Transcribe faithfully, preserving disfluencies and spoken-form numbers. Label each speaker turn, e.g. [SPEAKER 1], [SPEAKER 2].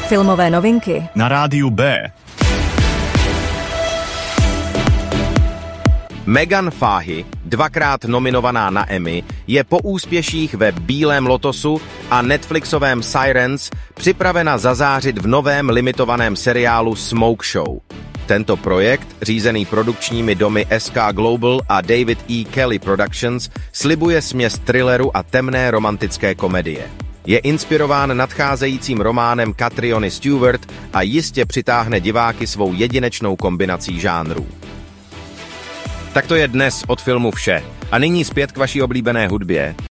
[SPEAKER 1] Filmové novinky
[SPEAKER 2] na rádiu B.
[SPEAKER 3] Megan Fahey, dvakrát nominovaná na Emmy, je po úspěších ve Bílém lotosu a Netflixovém Sirens připravena zazářit v novém limitovaném seriálu Smoke Show. Tento projekt, řízený produkčními domy S K Global a David E. Kelly Productions, slibuje směs thrilleru a temné romantické komedie. Je inspirován nadcházejícím románem Catriony Stewart a jistě přitáhne diváky svou jedinečnou kombinací žánrů. Tak to je dnes od filmu vše. A nyní zpět k vaší oblíbené hudbě.